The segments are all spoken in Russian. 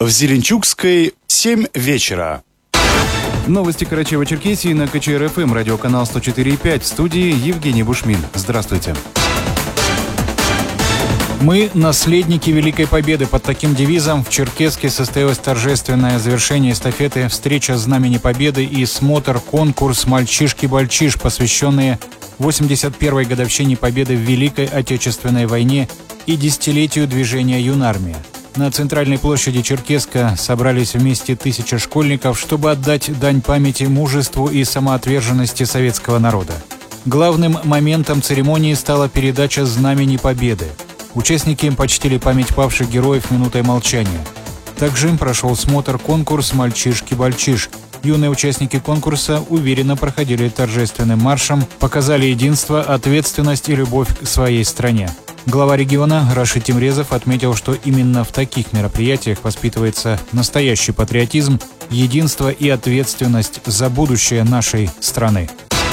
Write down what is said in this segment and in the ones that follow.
В Зеленчукской 7 вечера. Новости Карачаево-Черкесии на КЧР-ФМ, радиоканал 104.5, в студии Евгений Бушмин. Здравствуйте. Мы – наследники Великой Победы. Под таким девизом в Черкесске состоялось торжественное завершение эстафеты «Встреча Знамени Победы» и смотр-конкурс «Мальчишки-бальчиш», посвященные 81-й годовщине Победы в Великой Отечественной войне и десятилетию движения «Юнармия». На центральной площади Черкесска собрались вместе 1000 школьников, чтобы отдать дань памяти мужеству и самоотверженности советского народа. Главным моментом церемонии стала передача Знамени Победы. Участники почтили память павших героев минутой молчания. Также им прошел смотр-конкурс «Мальчишки-бальчиш». Юные участники конкурса уверенно проходили торжественным маршем, показали единство, ответственность и любовь к своей стране. Глава региона Рашид Тимрезов отметил, что именно в таких мероприятиях воспитывается настоящий патриотизм, единство и ответственность за будущее нашей страны.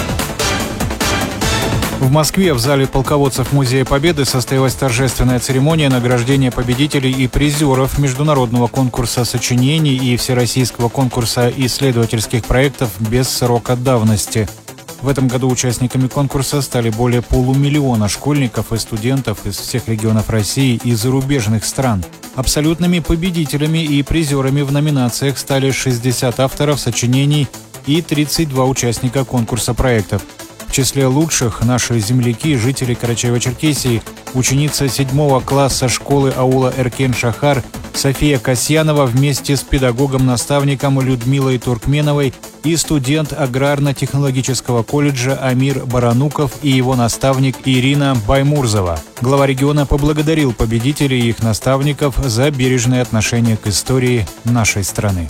В Москве в зале полководцев Музея Победы состоялась торжественная церемония награждения победителей и призеров международного конкурса сочинений и всероссийского конкурса исследовательских проектов без срока давности. В этом году участниками конкурса стали более полумиллиона школьников и студентов из всех регионов России и зарубежных стран. Абсолютными победителями и призерами в номинациях стали 60 авторов сочинений и 32 участника конкурса проектов. В числе лучших наши земляки, жители Карачаево-Черкесии, ученица 7 класса школы аула Эркен-Шахар София Касьянова вместе с педагогом-наставником Людмилой Туркменовой и студент аграрно-технологического колледжа Амир Барануков и его наставник Ирина Баймурзова. Глава региона поблагодарил победителей и их наставников за бережное отношение к истории нашей страны.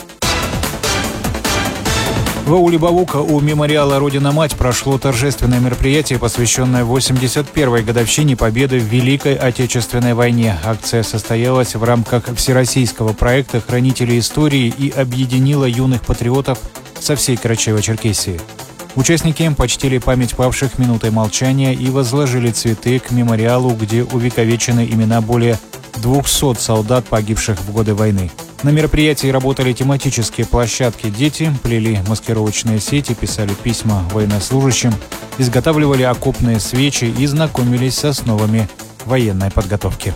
В ауле Бавука у мемориала «Родина-Мать» прошло торжественное мероприятие, посвященное 81-й годовщине Победы в Великой Отечественной войне. Акция состоялась в рамках всероссийского проекта «Хранители истории» и объединила юных патриотов со всей Карачаево-Черкесии. Участники почтили память павших минутой молчания и возложили цветы к мемориалу, где увековечены имена более 200 солдат, погибших в годы войны. На мероприятии работали тематические площадки. Дети плели маскировочные сети, писали письма военнослужащим, изготавливали окопные свечи и знакомились с основами военной подготовки.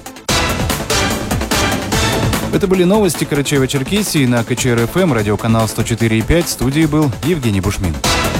Это были новости Карачаево-Черкесии на КЧР-ФМ, радиоканал 104.5. В студии был Евгений Бушмин.